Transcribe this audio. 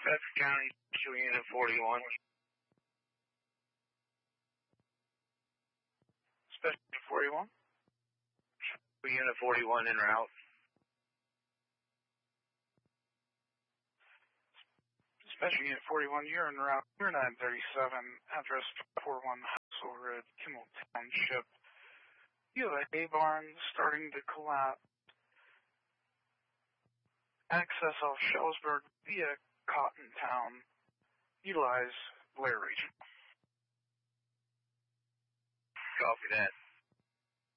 Bedford County, Unit 41. Special Unit 41. Unit 41 en route. Special Unit 41, you're en route. You're 937, address 41 Hassel Road, Kimmel Township. You have a hay barn starting to collapse. Access off Shellsburg via Cottontown. Utilize Blair Region. Copy that.